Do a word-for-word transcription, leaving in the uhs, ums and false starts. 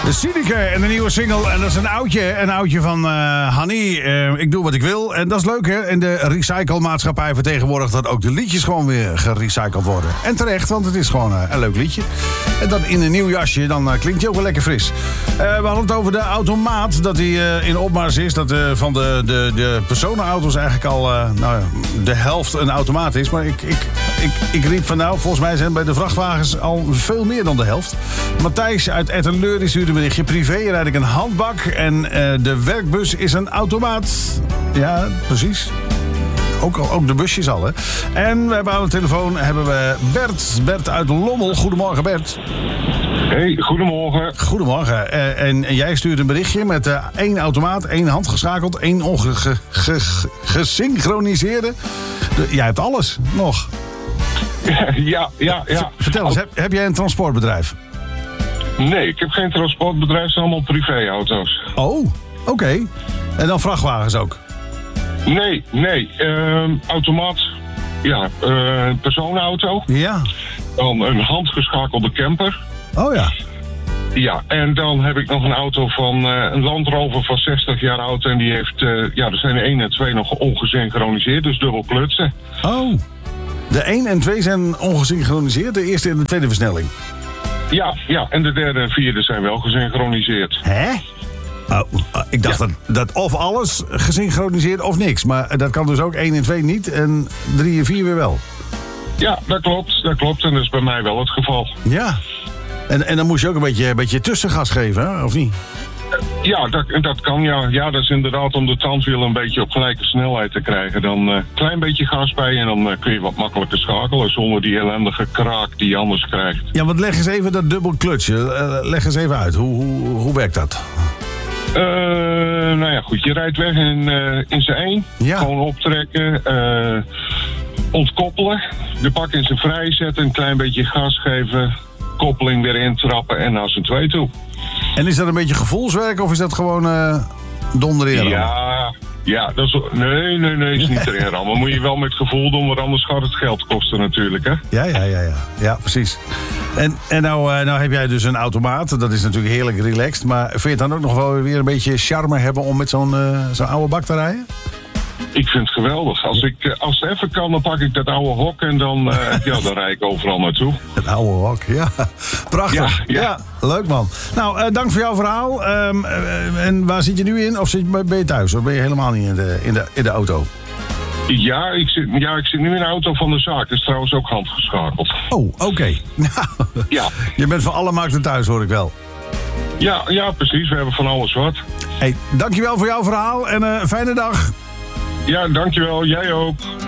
De Sineke en de nieuwe single. En dat is een oudje. Een oudje van uh, Hanni. Uh, ik doe wat ik wil. En dat is leuk, hè? En de recyclemaatschappij vertegenwoordigt dat ook de liedjes gewoon weer gerecycled worden. En terecht, want het is gewoon uh, een leuk liedje. En dan in een nieuw jasje, dan uh, klinkt hij ook wel lekker fris. Uh, we hadden het over de automaat. Dat die uh, in opmars is. Dat uh, van de, de, de personenauto's eigenlijk al uh, nou, de helft een automaat is. Maar ik, ik, ik, ik riep van nou, volgens mij zijn bij de vrachtwagens al veel meer dan de helft. Matthijs uit Ettenleur die stuurde een berichtje. Privé rijd ik een handbak en uh, de werkbus is een automaat. Ja, precies. Ook, ook de busjes al, hè. En we hebben aan de telefoon hebben we Bert. Bert uit Lommel. Goedemorgen, Bert. Hey, goedemorgen. Goedemorgen. Uh, en, en jij stuurt een berichtje met uh, één automaat, één handgeschakeld, één ongesynchroniseerde. Jij hebt alles nog. Ja, ja, ja. Vertel eens, heb, heb jij een transportbedrijf? Nee, ik heb geen transportbedrijf, het zijn allemaal privéauto's. Oh, oké. Okay. En dan vrachtwagens ook? Nee, nee. Uh, automaat, ja, uh, een personenauto. Ja. Dan een handgeschakelde camper. Oh ja. Ja, en dan heb ik nog een auto van uh, een Land Rover van zestig jaar oud. En die heeft, uh, ja, er zijn de één en twee nog ongesynchroniseerd, dus dubbel klutsen. Oh, de één en twee zijn ongesynchroniseerd, de eerste en de tweede versnelling? Ja, ja, en de derde en vierde zijn wel gesynchroniseerd. Hè? Oh, ik dacht ja. dat, dat of alles gesynchroniseerd of niks. Maar dat kan dus ook één en twee niet en drie en vier weer wel. Ja, dat klopt. Dat klopt. En dat is bij mij wel het geval. Ja. En, en dan moest je ook een beetje, een beetje tussengas geven, hè? Of niet? Ja, dat, dat kan ja. Ja, dat is inderdaad om de tandwiel een beetje op gelijke snelheid te krijgen. Dan een uh, klein beetje gas bij en dan uh, kun je wat makkelijker schakelen zonder die ellendige kraak die je anders krijgt. Ja, want leg eens even dat dubbel klutsje. Uh, leg eens even uit. Hoe, hoe, hoe werkt dat? Uh, nou ja, goed. Je rijdt weg in, uh, in z'n één. Ja. Gewoon optrekken. Uh, ontkoppelen. De bak in zijn vrij zetten. Een klein beetje gas geven. Koppeling weer intrappen en naar z'n twee toe. En is dat een beetje gevoelswerk of is dat gewoon uh, donderen? Ja, ja, dat is... Nee, nee, nee, is niet erin rammen. Moet je wel met gevoel doen, want anders gaat het geld kosten natuurlijk, hè? Ja, ja, ja, ja. Ja, precies. En, en nou, uh, nou heb jij dus een automaat. Dat is natuurlijk heerlijk relaxed. Maar vind je het dan ook nog wel weer een beetje charme hebben om met zo'n uh, zo'n oude bak te rijden? Ik vind het geweldig. Als, ik, als het even kan, dan pak ik dat oude hok en dan, uh, ja, dan rijd ik overal naartoe. Het oude hok, ja. Prachtig. Ja, ja. ja leuk man. Nou, uh, dank voor jouw verhaal. Um, uh, en waar zit je nu in? Of zit je, ben je thuis? Of ben je helemaal niet in de, in de, in de auto? Ja ik, zit, ja, ik zit nu in de auto van de zaak. Dat is trouwens ook handgeschakeld. Oh, oké. Okay. Ja. Je bent van alle markten thuis, hoor ik wel. Ja, ja, precies. We hebben van alles wat. Hey, dankjewel voor jouw verhaal en een uh, fijne dag. Ja, dankjewel. Jij ook.